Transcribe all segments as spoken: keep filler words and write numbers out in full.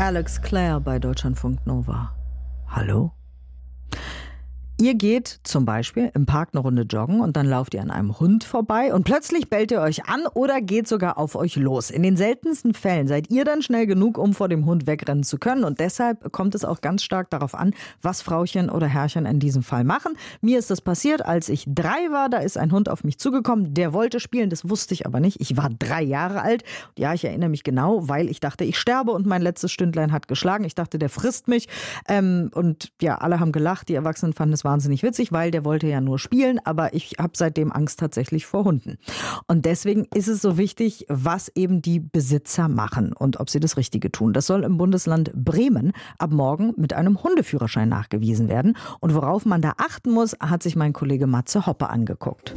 Alex Clare bei Deutschlandfunk Nova. Hallo? Ihr geht zum Beispiel im Park eine Runde joggen und dann lauft ihr an einem Hund vorbei und plötzlich bellt ihr euch an oder geht sogar auf euch los. In den seltensten Fällen seid ihr dann schnell genug, um vor dem Hund wegrennen zu können, und deshalb kommt es auch ganz stark darauf an, was Frauchen oder Herrchen in diesem Fall machen. Mir ist das passiert, als ich drei war, da ist ein Hund auf mich zugekommen, der wollte spielen, das wusste ich aber nicht. Ich war drei Jahre alt. Ja, ich erinnere mich genau, weil ich dachte, ich sterbe und mein letztes Stündlein hat geschlagen. Ich dachte, der frisst mich, ähm, und ja, alle haben gelacht, die Erwachsenen fanden es wahnsinnig witzig, weil der wollte ja nur spielen, aber ich habe seitdem Angst tatsächlich vor Hunden. Und deswegen ist es so wichtig, was eben die Besitzer machen und ob sie das Richtige tun. Das soll im Bundesland Bremen ab morgen mit einem Hundeführerschein nachgewiesen werden. Und worauf man da achten muss, hat sich mein Kollege Matze Hoppe angeguckt.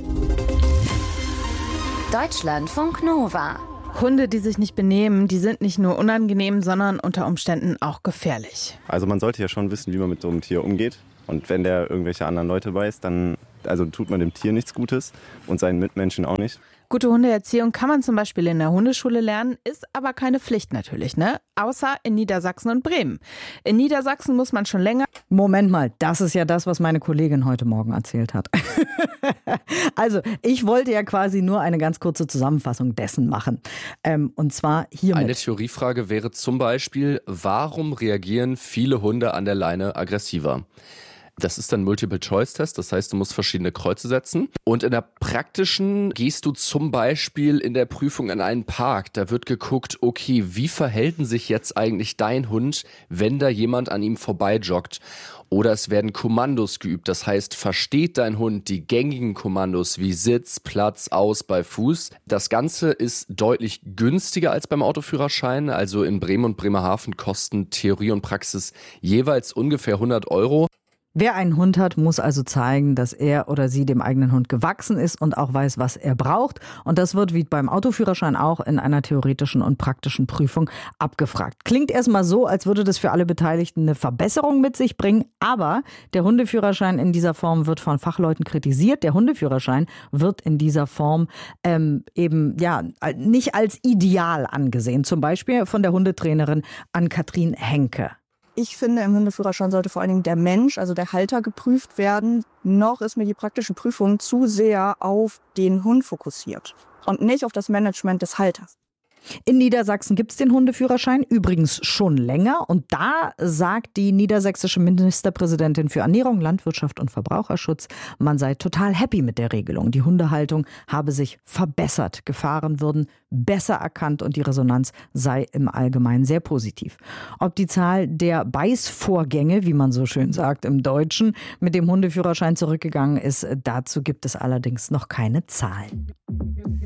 Deutschlandfunk Nova. Hunde, die sich nicht benehmen, die sind nicht nur unangenehm, sondern unter Umständen auch gefährlich. Also man sollte ja schon wissen, wie man mit so einem Tier umgeht. Und wenn der irgendwelche anderen Leute beißt, dann also tut man dem Tier nichts Gutes und seinen Mitmenschen auch nicht. Gute Hundeerziehung kann man zum Beispiel in der Hundeschule lernen, ist aber keine Pflicht natürlich, ne? Außer in Niedersachsen und Bremen. In Niedersachsen muss man schon länger... Moment mal, das ist ja das, was meine Kollegin heute Morgen erzählt hat. Also, ich wollte ja quasi nur eine ganz kurze Zusammenfassung dessen machen. Ähm, und zwar hiermit. Eine Theoriefrage wäre zum Beispiel, warum reagieren viele Hunde an der Leine aggressiver? Das ist ein Multiple-Choice-Test, das heißt, du musst verschiedene Kreuze setzen. Und in der praktischen gehst du zum Beispiel in der Prüfung in einen Park. Da wird geguckt, okay, wie verhält sich jetzt eigentlich dein Hund, wenn da jemand an ihm vorbeijoggt? Oder es werden Kommandos geübt, das heißt, versteht dein Hund die gängigen Kommandos wie Sitz, Platz, Aus bei Fuß? Das Ganze ist deutlich günstiger als beim Autoführerschein. Also in Bremen und Bremerhaven kosten Theorie und Praxis jeweils ungefähr hundert Euro. Wer einen Hund hat, muss also zeigen, dass er oder sie dem eigenen Hund gewachsen ist und auch weiß, was er braucht. Und das wird wie beim Autoführerschein auch in einer theoretischen und praktischen Prüfung abgefragt. Klingt erstmal so, als würde das für alle Beteiligten eine Verbesserung mit sich bringen. Aber der Hundeführerschein in dieser Form wird von Fachleuten kritisiert. Der Hundeführerschein wird in dieser Form ähm, eben ja nicht als ideal angesehen. Zum Beispiel von der Hundetrainerin Ann-Kathrin Henke. Ich finde, im Hundeführerschein sollte vor allen Dingen der Mensch, also der Halter, geprüft werden. Noch ist mir die praktische Prüfung zu sehr auf den Hund fokussiert und nicht auf das Management des Halters. In Niedersachsen gibt es den Hundeführerschein, übrigens schon länger. Und da sagt die niedersächsische Ministerpräsidentin für Ernährung, Landwirtschaft und Verbraucherschutz, man sei total happy mit der Regelung. Die Hundehaltung habe sich verbessert. Gefahren würden besser erkannt und die Resonanz sei im Allgemeinen sehr positiv. Ob die Zahl der Beißvorgänge, wie man so schön sagt im Deutschen, mit dem Hundeführerschein zurückgegangen ist, dazu gibt es allerdings noch keine Zahlen.